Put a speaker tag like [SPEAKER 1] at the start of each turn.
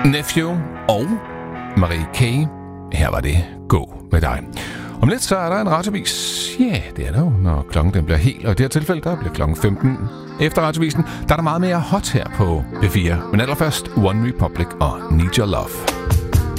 [SPEAKER 1] Nephew og Marie K. Her var det Gå med dig. Om lidt så er der en radiovis. Ja, det er der jo, når klokken den bliver helt. Og i det her tilfælde, der bliver klokken 15. Efter radiovisen, der er der meget mere hot her på P4. Men allerførst One Republic og Need Your Love.